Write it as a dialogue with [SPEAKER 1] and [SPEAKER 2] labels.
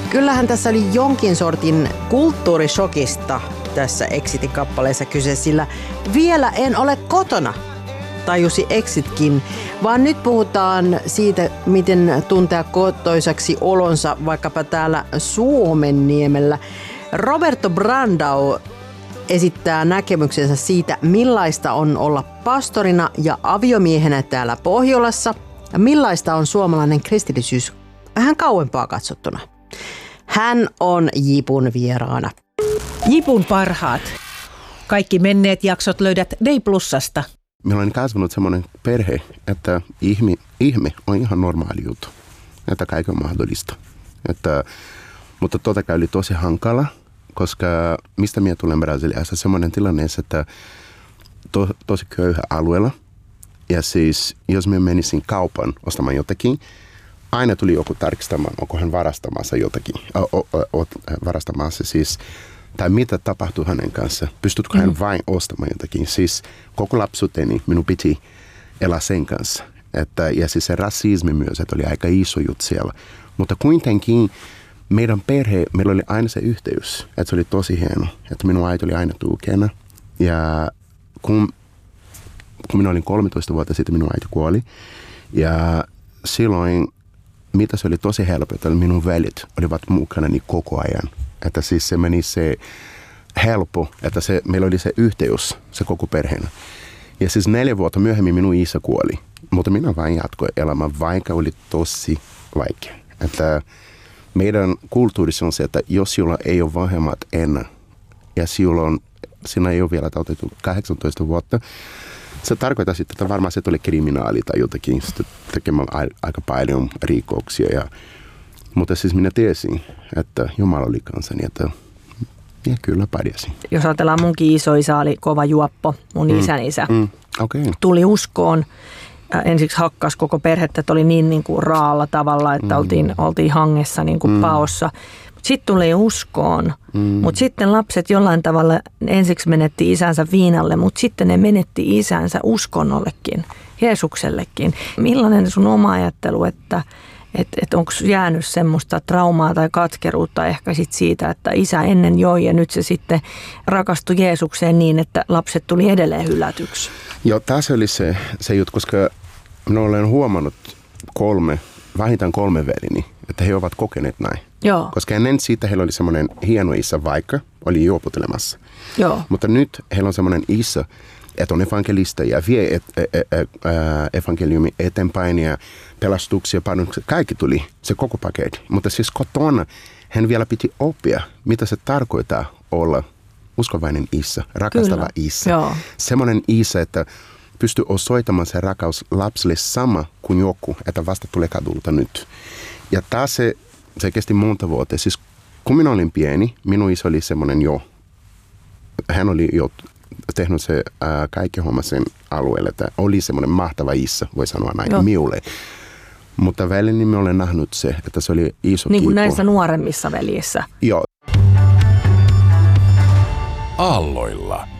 [SPEAKER 1] Kyllähän tässä oli jonkin sortin kulttuurishokista tässä Exit-kappaleessa kyse, sillä vielä en ole kotona, tajusi Exitkin, vaan nyt puhutaan siitä, miten tuntea kotoisaksi olonsa vaikkapa täällä Suomenniemellä. Roberto Brandao esittää näkemyksensä siitä, millaista on olla pastorina ja aviomiehenä täällä Pohjolassa ja millaista on suomalainen kristillisyys vähän kauempaa katsottuna. Hän on Jipun vieraana.
[SPEAKER 2] Jipun parhaat. Kaikki menneet jaksot löydät Day Plusasta.
[SPEAKER 3] Meillä on kasvanut semmoinen perhe, että ihme on ihan normaali juttu. Että kaikki on mahdollista. Mutta totta kai oli tosi hankala, koska mistä minä tulen Brasiliassa, semmoinen tilanne, että tosi köyhä alueella. Ja siis jos minä menisin kaupan ostamaan jotakin, aina tuli joku tarkistamaan, onko hän varastamassa jotakin. Varastamassa siis, tai mitä tapahtuu hänen kanssa. Pystytkö hän vain ostamaan jotakin. Siis koko lapsuuteni minun piti elää sen kanssa. Ja siis se rasismi myös, että oli aika iso juttu siellä. Mutta kuitenkin meidän meillä oli aina se yhteys. Että se oli tosi hieno. Että minun äiti oli aina tukena. Ja kun minä olin 13 vuotta sitten, minun äiti kuoli. Ja silloin, mitä se oli tosi helppo, että minun veljet olivat mukana niin koko ajan. Että siis se meni se helppo, että meillä oli se yhteys, se koko perheenä. Ja siis 4 vuotta myöhemmin minun isä kuoli. Mutta minä vain jatkoin elämään, vaikka oli tosi vaikea. Että meidän kulttuurissa on se, että jos sinulla ei ole vanhemmat enää, ja sinä ei ole vielä täytetty 18 vuotta, se tarkoittaa sitten, että varmaan se oli kriminaali tai jotakin, tekemään aika paljon rikoksia. Mutta siis minä tiesin, että Jumala oli kanssani, että ja kyllä pärjäsin.
[SPEAKER 2] Jos ajatellaan, munkin isoisä oli kova juoppo, mun isän isä.
[SPEAKER 3] Okay.
[SPEAKER 2] Tuli uskoon. Ensiksi hakkas koko perhettä, että oli niin kuin raalla tavalla, että oltiin hangessa niin kuin paossa. Sitten tuli uskoon, mutta sitten lapset jollain tavalla ensiksi menetti isänsä viinalle, mutta sitten ne menetti isänsä uskonnollekin, Jeesuksellekin. Millainen sun oma ajattelu, että onko jäänyt semmoista traumaa tai katkeruutta ehkä sit siitä, että isä ennen joi ja nyt se sitten rakastui Jeesukseen niin, että lapset tuli edelleen hylätyksi?
[SPEAKER 3] Joo, tässä oli se juttu, koska minä olen huomannut vähintään 3 velini, että he ovat kokeneet näin.
[SPEAKER 2] Joo.
[SPEAKER 3] Koska ennen siitä heillä oli semmoinen hieno isä, vaikka oli juoputtelemassa.
[SPEAKER 2] Joo.
[SPEAKER 3] Mutta nyt heillä on semmoinen isä, että on evankelista ja vie evankeliumi eteenpäin ja pelastuksia, parannuksia. Kaikki tuli, se koko paketti. Mutta siis kotona hän vielä piti oppia, mitä se tarkoittaa olla uskovainen isä, rakastava isä.
[SPEAKER 2] Joo.
[SPEAKER 3] Semmoinen isä, että pystyy osoittamaan se rakkaus lapsille sama kuin joku, että vasta tulee kadulta nyt. Ja taas se kesti monta vuotta. Siis kun minä olin pieni, minun isä oli semmoinen hän oli jo tehnyt se kaikki homma sen alueelle, että oli semmoinen mahtava isä, voi sanoa näin, minulle. Mutta väliin me olen nähnyt se, että se oli iso
[SPEAKER 2] niin kuin
[SPEAKER 3] kipu.
[SPEAKER 2] näissä nuoremmissa veljissä.
[SPEAKER 3] Joo.
[SPEAKER 4] Aalloilla.